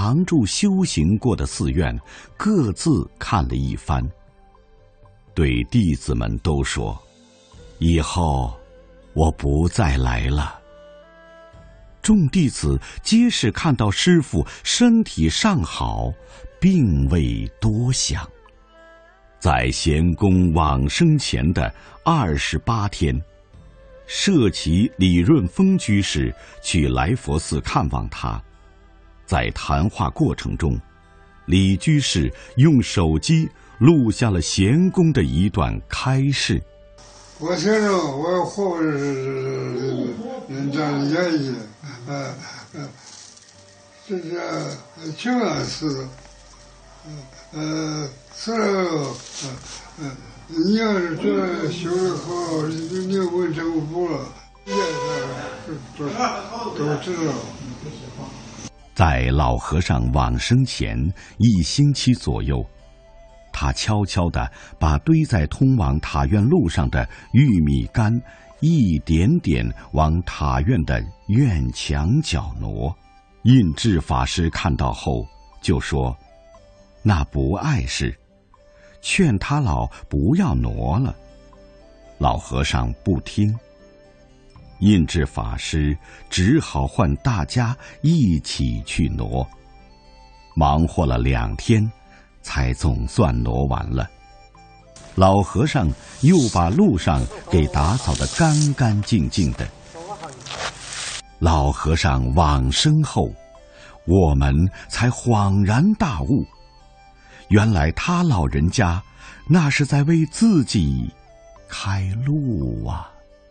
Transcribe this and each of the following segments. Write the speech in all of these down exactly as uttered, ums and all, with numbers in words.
常住修行过的寺院各自看了一番，对弟子们都说：以后我不再来了。众弟子皆是看到师父身体尚好，并未多想。在贤公往生前的二十八天，舍其李润峰居士去来佛寺看望他。在谈话过程中，李居士用手机录下了贤公的一段开示。 我先生，我活着是这样演绎，呃呃，这是清安寺，呃，此后，呃，你要是觉得修得好，你你问政府了，也是都都知道。 在老和尚往生前一星期左右，他悄悄地把堆在通往塔院路上的玉米杆一点点往塔院的院墙角挪。印智法师看到后就说：那不碍事，劝他老不要挪了。老和尚不听，印智法师只好唤大家一起去挪。忙活了两天，才总算挪完了。老和尚又把路上给打扫得干干净净的。老和尚往生后，我们才恍然大悟，原来他老人家那是在为自己开路啊。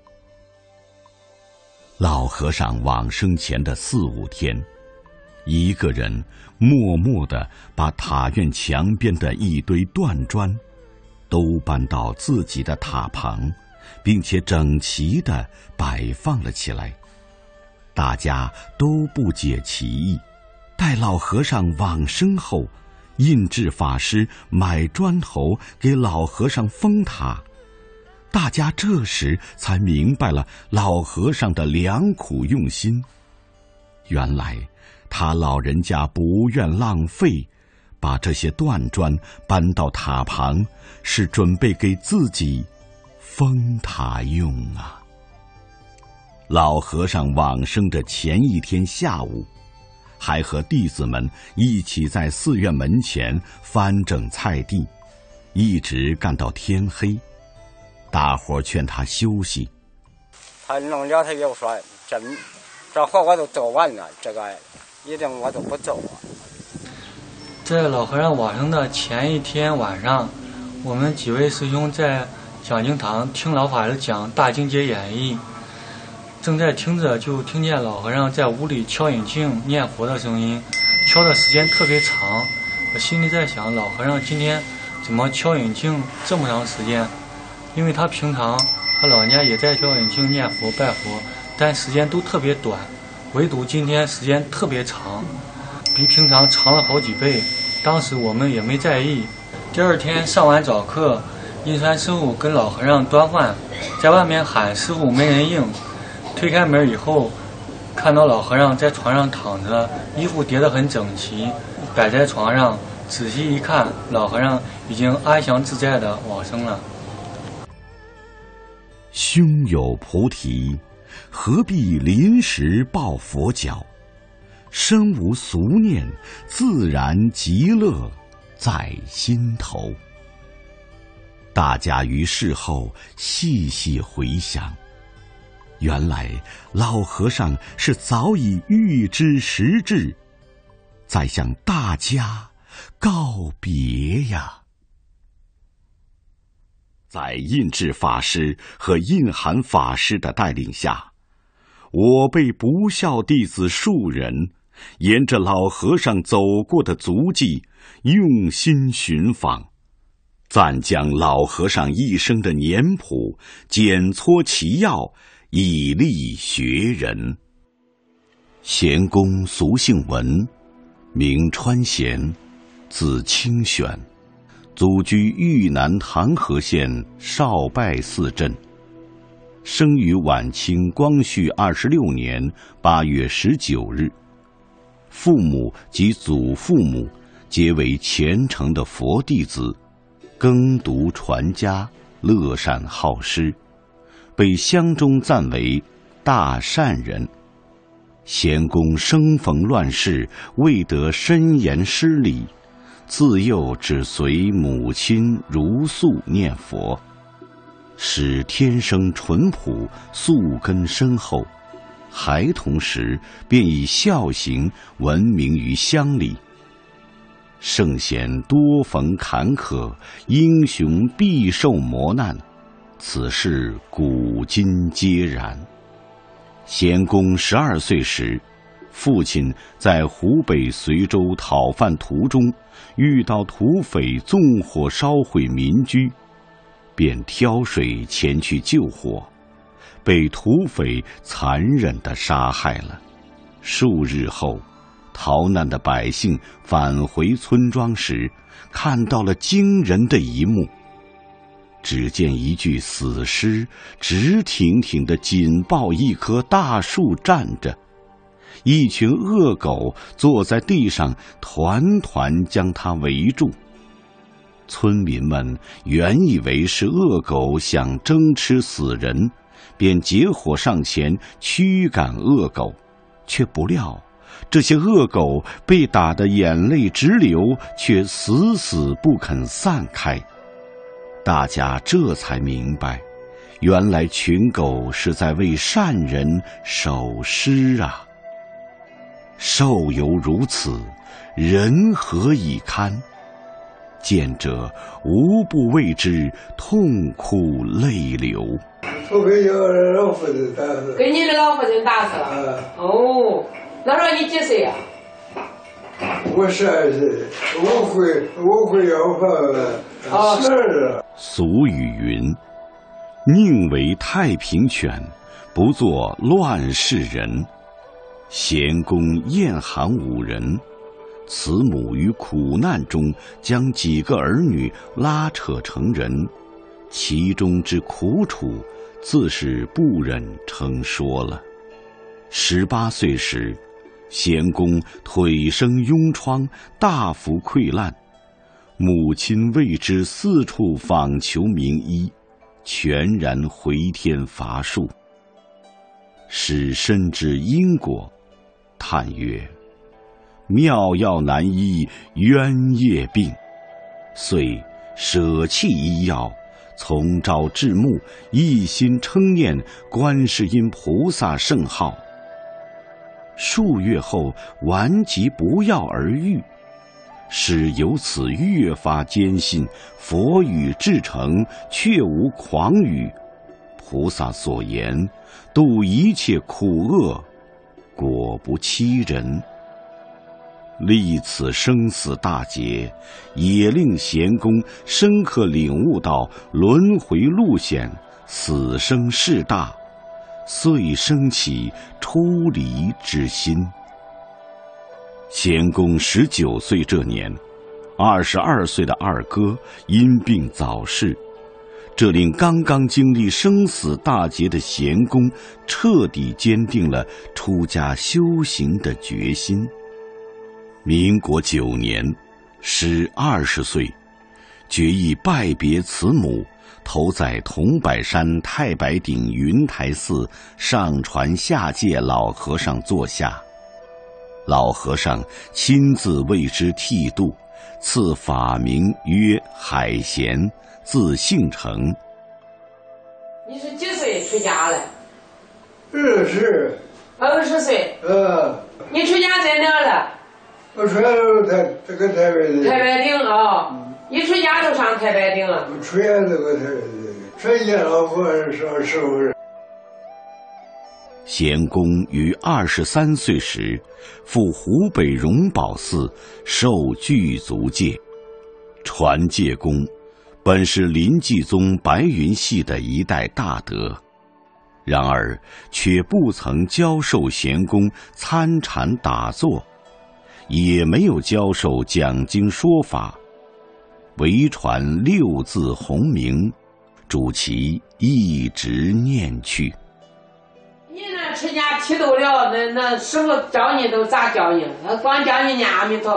老和尚往生前的四五天，一个人默默地把塔院墙边的一堆断砖都搬到自己的塔旁，并且整齐地摆放了起来。大家都不解其意。待老和尚往生后，印智法师买砖头给老和尚封塔，大家这时才明白了老和尚的良苦用心。原来他老人家不愿浪费，把这些断砖搬到塔旁，是准备给自己封塔用啊。老和尚往生的前一天下午，还和弟子们一起在寺院门前翻整菜地，一直干到天黑。大伙劝他休息， 他弄了他又说：这这活我都做完了，这个一定我都不做啊。 在老和尚往生的前一天晚上，我们几位师兄在讲经堂听老法师讲《大经解演义》，正在听着，就听见老和尚在屋里敲引磬念佛的声音，敲的时间特别长。我心里在想，老和尚今天怎么敲引磬这么长时间？因为他平常他老人家也在敲引磬念佛拜佛，但时间都特别短，唯独今天时间特别长，比平常长了好几倍。当时我们也没在意。第二天上完早课，印川师傅跟老和尚端饭，在外面喊师傅没人应。推开门以后，看到老和尚在床上躺着，衣服叠得很整齐，摆在床上。仔细一看，老和尚已经安详自在地往生了。 胸有菩提，何必临时抱佛脚？身无俗念，自然极乐在心头。大家于事后细细回想，原来老和尚是早已预知时至，在向大家告别呀。在印智法师和印涵法师的带领下，我辈不孝弟子数人沿着老和尚走过的足迹用心寻访，暂将老和尚一生的年谱检撮其要，以利学人。贤公俗姓文，名川贤，字清玄，祖居豫南唐河县少拜寺镇，生于晚清光绪二十六年八月十九日。 父母及祖父母皆为虔诚的佛弟子，耕读传家，乐善好施，被乡中赞为大善人。贤公生逢乱世，未得深言施礼，自幼只随母亲如素念佛，使天生淳朴，素根深厚。孩童时便以孝行闻名于乡里。圣贤多逢坎坷，英雄必受磨难，此事古今皆然。贤公十二岁时，父亲在湖北随州讨饭途中遇到土匪纵火烧毁民居，便挑水前去救火，被土匪残忍地杀害了。数日后，逃难的百姓返回村庄时，看到了惊人的一幕。只见一具死尸直挺挺地紧抱一棵大树站着，一群恶狗坐在地上团团将它围住。村民们原以为是恶狗想争吃死人，便结伙上前驱赶恶狗，却不料这些恶狗被打得眼泪直流，却死死不肯散开。大家这才明白，原来群狗是在为善人守尸啊！兽犹如此，人何以堪？见者无不为之痛哭泪流。 我给我老父亲打死。 给你的老父亲打死了。 啊、 哦，那时候你几岁呀、 啊？我十二岁，我会我会要饭，十二。 俗语云：“宁为太平犬，不做乱世人。”贤公厌寒五人，慈母于苦难中将几个儿女拉扯成人，其中之苦楚，自是不忍称说了。十八岁时，贤公腿生痈疮，大幅溃烂，母亲为之四处访求名医，全然回天乏术。使深知因果，叹曰：“妙药难医冤业病。”遂舍弃医药，从朝至暮，一心称念观世音菩萨圣号。数月后，顽疾不药而愈，使由此越发坚信佛语至诚，确无诳语。菩萨所言，度一切苦厄，果不欺人。历此生死大劫，也令贤公深刻领悟到轮回路险，死生事大，遂生起出离之心。贤公十九岁这年，二十二岁的二哥因病早逝，这令刚刚经历生死大劫的贤公彻底坚定了出家修行的决心。民国九年，时二十岁，决意拜别慈母，投在桐柏山太白顶云台寺上传下界老和尚座下。老和尚亲自为之剃度，赐法名曰海贤，字姓成。 你是几岁出家了？ 二十。 二十岁。 呃。 你出家在哪了？ 我出家都台这个台北的。 太白顶啊、哦！一出家就上太白顶了。 我出家这个台北的，出家老和尚师傅。 贤公于二十三岁时，赴湖北荣宝寺受具足戒。传戒公本是临济宗白云系的一代大德，然而却不曾教授贤公参禅打坐，也没有教授讲经说法，唯传六字洪名，主其一直念去。 你那出家剃度了，那那师傅教你都咋教你？光教你念阿弥陀